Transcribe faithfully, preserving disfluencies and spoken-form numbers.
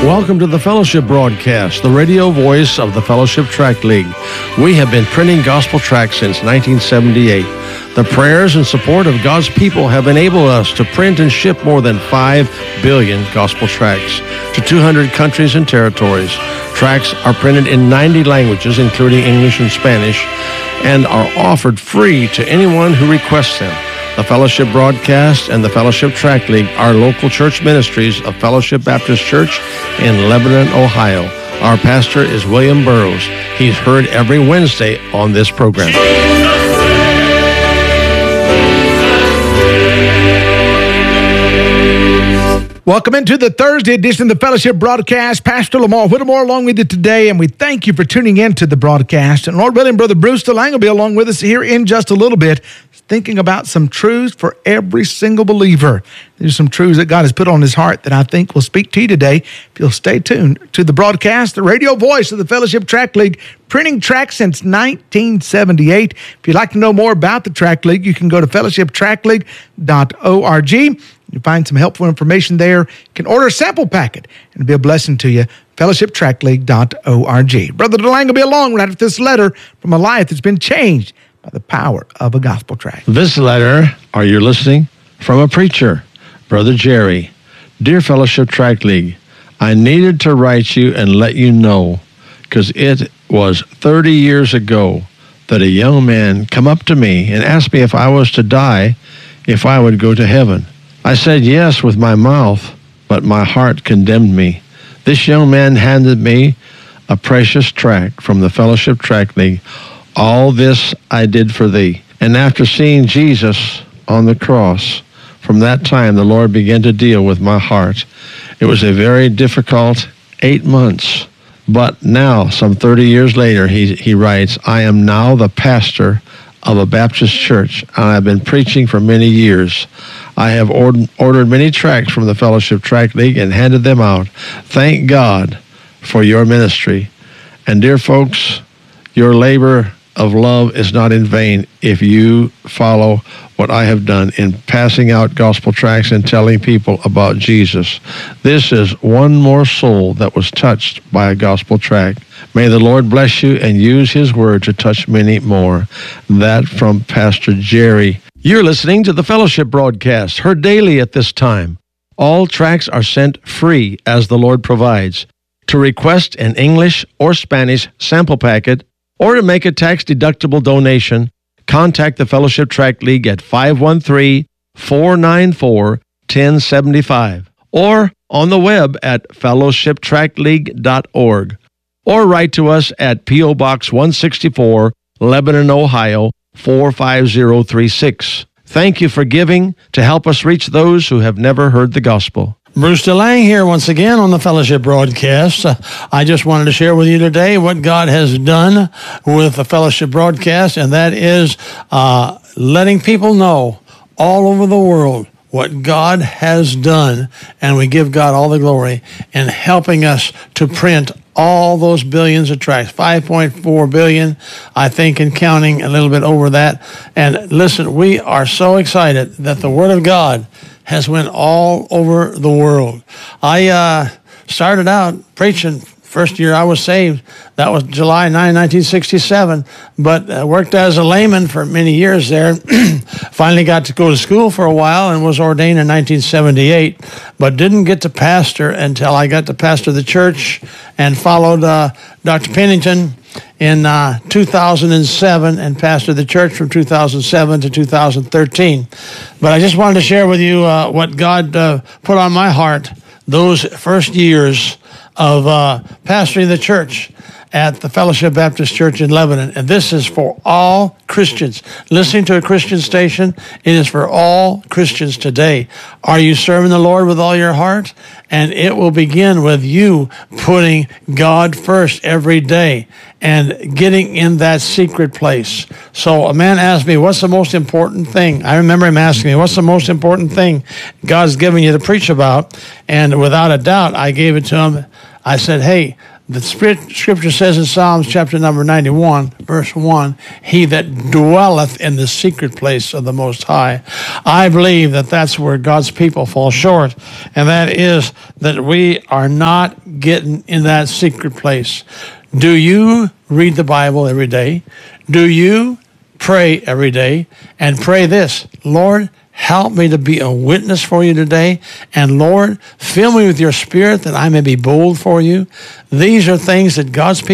Welcome to the Fellowship Broadcast, the radio voice of the Fellowship Tract League. We have been printing gospel tracts since nineteen seventy-eight. The prayers and support of God's people have enabled us to print and ship more than five billion gospel tracts to two hundred countries and territories. Tracts are printed in ninety languages, including English and Spanish, and are offered free to anyone who requests them. The Fellowship Broadcast and the Fellowship Tract League are local church ministries of Fellowship Baptist Church in Lebanon, Ohio. Our pastor is William Burroughs. He's heard every Wednesday on this program. Welcome into the Thursday edition of the Fellowship Broadcast. Pastor Lamar Whittemore along with you today, and we thank you for tuning in to the broadcast. And Lord willing, Brother Bruce DeLange will be along with us here in just a little bit, thinking about some truths for every single believer. There's some truths that God has put on his heart that I think will speak to you today. If you'll stay tuned to the broadcast, the radio voice of the Fellowship Tract League, printing tracts since nineteen seventy-eight. If you'd like to know more about the Tract League, you can go to fellowship tract league dot org. You'll find some helpful information there. You can order a sample packet, and it'll be a blessing to you. fellowship tract league dot org. Brother DeLange will be along right after this letter from a life that's been changed by the power of a gospel tract. This letter, are you listening? From a preacher, Brother Jerry. Dear Fellowship Tract League, I needed to write you and let you know, because it was thirty years ago that a young man come up to me and asked me if I was to die, if I would go to heaven. I said yes with my mouth, but my heart condemned me. This young man handed me a precious tract from the Fellowship Tract League. All this I did for thee. And after seeing Jesus on the cross, from that time the Lord began to deal with my heart. It was a very difficult eight months. But now, some thirty years later, he, he writes, I am now the pastor of a Baptist church, and I've been preaching for many years. I have ordered, ordered many tracts from the Fellowship Tract League and handed them out. Thank God for your ministry. And dear folks, your labor of love is not in vain if you follow what I have done in passing out gospel tracts and telling people about Jesus. This is one more soul that was touched by a gospel tract. May the Lord bless you and use his word to touch many more. That from Pastor Jerry. You're listening to the Fellowship Broadcast, heard daily at this time. All tracts are sent free as the Lord provides. To request an English or Spanish sample packet, or to make a tax-deductible donation, contact the Fellowship Tract League at five one three, four nine four, one oh seven five or on the web at fellowship tract league dot org, or write to us at P O Box one sixty-four, Lebanon, Ohio, four five zero three six. Thank you for giving to help us reach those who have never heard the gospel. Bruce DeLange here once again on the Fellowship Broadcast. Uh, I just wanted to share with you today what God has done with the Fellowship Broadcast, and that is uh, letting people know all over the world what God has done, and we give God all the glory in helping us to print all those billions of tracts, five point four billion, I think, and counting a little bit over that. And listen, we are so excited that the Word of God has went all over the world. I uh, started out preaching first year I was saved. That was July ninth, nineteen sixty-seven, but uh, worked as a layman for many years there. Finally got to go to school for a while and was ordained in nineteen seventy-eight, but didn't get to pastor until I got to pastor the church and followed uh, Doctor Pennington in uh, two thousand seven and pastored the church from two thousand seven to two thousand thirteen. But I just wanted to share with you uh, what God uh, put on my heart those first years of uh, pastoring the church at the Fellowship Baptist Church in Lebanon. And this is for all Christians. Listening to a Christian station, it is for all Christians today. Are you serving the Lord with all your heart? And it will begin with you putting God first every day and getting in that secret place. So a man asked me, what's the most important thing? I remember him asking me, what's the most important thing God's given you to preach about? And without a doubt, I gave it to him. I said, hey, The scripture says in Psalms chapter number ninety-one, verse one, he that dwelleth in the secret place of the Most High. I believe that that's where God's people fall short, and that is that we are not getting in that secret place. Do you read the Bible every day? Do you pray every day? And pray this, Lord, help me to be a witness for you today. And Lord, fill me with your spirit that I may be bold for you. These are things that God's people